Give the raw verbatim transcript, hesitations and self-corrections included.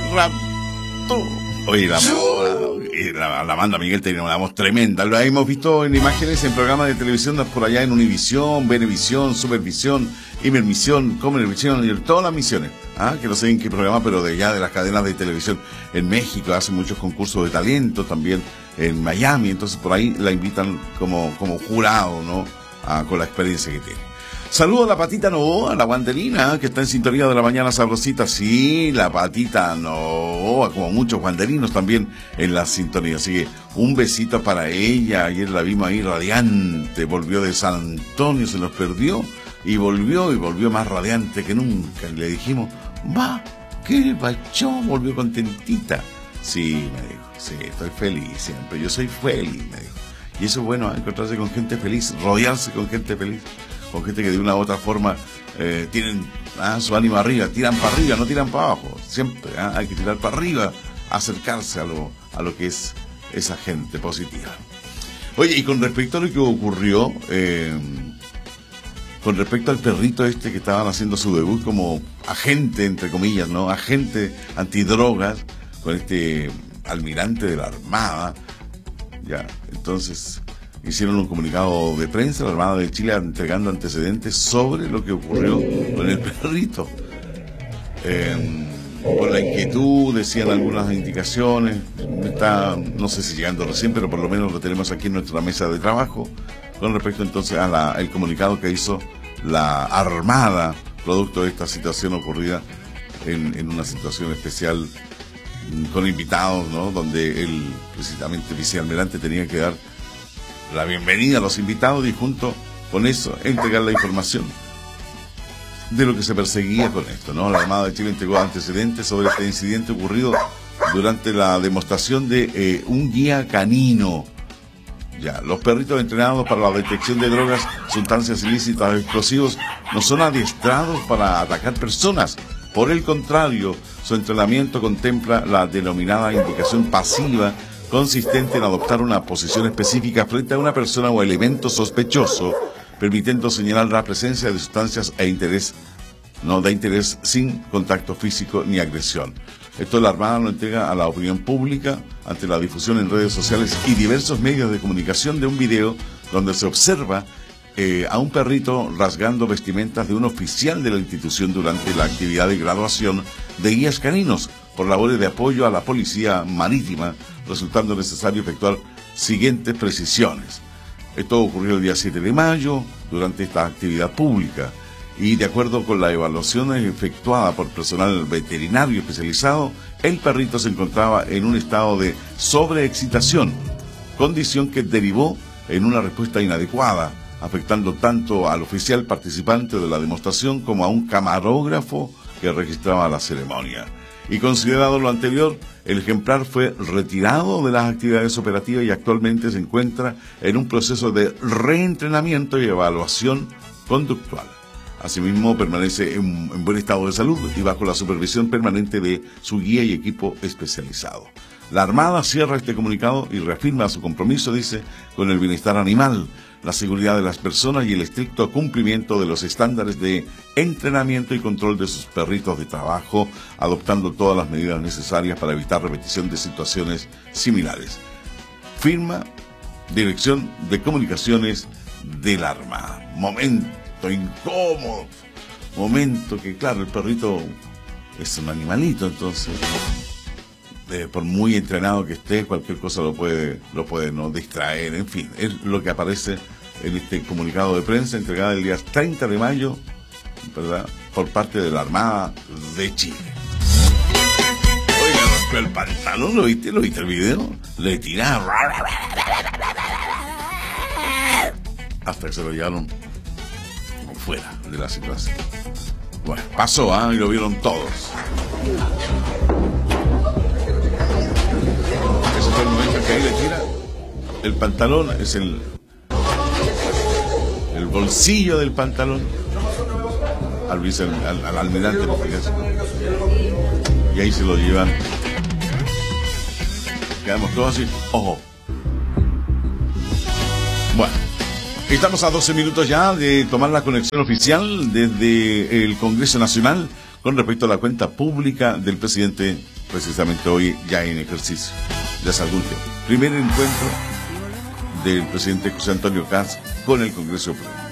rato. Oye, la, la, la banda Miguel tenía una voz tremenda. Lo hemos visto en imágenes en programas de televisión por allá en Univisión, Venevisión, Supervisión, Imervisión, Comervisión y todas las misiones. ¿Ah? Que no sé en qué programa, pero de ya de las cadenas de televisión en México. Hacen muchos concursos de talento también en Miami. Entonces por ahí la invitan como, como jurado, ¿no? Ah, con la experiencia que tiene. Saludo a la Patita Novoa, la guanderina, que está en sintonía de la mañana sabrosita. Sí, la Patita Novoa, como muchos guanderinos también en la sintonía. Así que un besito para ella. Ayer la vimos ahí radiante. Volvió de San Antonio, se nos perdió. Y volvió, y volvió más radiante que nunca. Y le dijimos, va, ¿qué pacho? Volvió contentita. Sí, me dijo, sí, estoy feliz siempre. Yo soy feliz, me dijo. Y eso es bueno, ¿eh? Encontrarse con gente feliz, rodearse con gente feliz. Con gente que de una u otra forma eh, tienen ah, su ánimo arriba, tiran para arriba, no tiran para abajo. Siempre ah, hay que tirar para arriba, acercarse a lo, a lo que es esa gente positiva. Oye, y con respecto a lo que ocurrió, eh, con respecto al perrito este que estaban haciendo su debut como agente, entre comillas, ¿no? Agente antidrogas, con este almirante de la Armada, ya, entonces hicieron un comunicado de prensa, la Armada de Chile entregando antecedentes sobre lo que ocurrió con el perrito. Eh, por la inquietud, decían algunas indicaciones, está, no sé si llegando recién, pero por lo menos lo tenemos aquí en nuestra mesa de trabajo, con respecto entonces a la, el comunicado que hizo la Armada, producto de esta situación ocurrida en, en una situación especial con invitados, ¿no? Donde el precisamente vicealmirante tenía que dar la bienvenida a los invitados y junto con eso entregar la información de lo que se perseguía con esto, ¿no? La Armada de Chile entregó antecedentes sobre este incidente ocurrido durante la demostración de eh, un guía canino. Ya, los perritos entrenados para la detección de drogas, sustancias ilícitas, explosivos, no son adiestrados para atacar personas. Por el contrario, su entrenamiento contempla la denominada indicación pasiva, consistente en adoptar una posición específica frente a una persona o elemento sospechoso, permitiendo señalar la presencia de sustancias e interés, no de interés sin contacto físico ni agresión. Esto la Armada lo entrega a la opinión pública ante la difusión en redes sociales y diversos medios de comunicación de un video donde se observa eh, a un perrito rasgando vestimentas de un oficial de la institución durante la actividad de graduación de guías caninos por labores de apoyo a la policía marítima, resultando necesario efectuar siguientes precisiones. Esto ocurrió el día siete de mayo durante esta actividad pública y de acuerdo con la evaluación efectuada por personal veterinario especializado, el perrito se encontraba en un estado de sobreexcitación, condición que derivó en una respuesta inadecuada, afectando tanto al oficial participante de la demostración como a un camarógrafo que registraba la ceremonia. Y considerado lo anterior, el ejemplar fue retirado de las actividades operativas y actualmente se encuentra en un proceso de reentrenamiento y evaluación conductual. Asimismo, permanece en, en buen estado de salud y bajo la supervisión permanente de su guía y equipo especializado. La Armada cierra este comunicado y reafirma su compromiso, dice, con el bienestar animal, la seguridad de las personas y el estricto cumplimiento de los estándares de entrenamiento y control de sus perritos de trabajo, adoptando todas las medidas necesarias para evitar repetición de situaciones similares. Firma Dirección de Comunicaciones de la Armada. Momento incómodo, momento que, claro, el perrito es un animalito, entonces, eh, por muy entrenado que esté, cualquier cosa lo puede, lo puede no distraer, en fin, es lo que aparece en este comunicado de prensa entregado el día treinta de mayo, ¿verdad?, por parte de la Armada de Chile. Oiga, rompió el pantalón, ¿lo viste? ¿Lo viste el video? Le tiraba hasta que se lo llevaron fuera de la situación. Bueno, pasó, ¿ah? ¿eh? Y lo vieron todos. Ese fue el momento que ahí le tira el pantalón, es el el bolsillo del pantalón al vice, al, al almirante, y ahí se lo llevan. Quedamos todos así, ojo. Bueno, estamos a doce minutos ya de tomar la conexión oficial desde el Congreso Nacional con respecto a la cuenta pública del presidente precisamente hoy ya en ejercicio. Ya es adulto. Primer encuentro del presidente José Antonio Caz con el Congreso Pleno.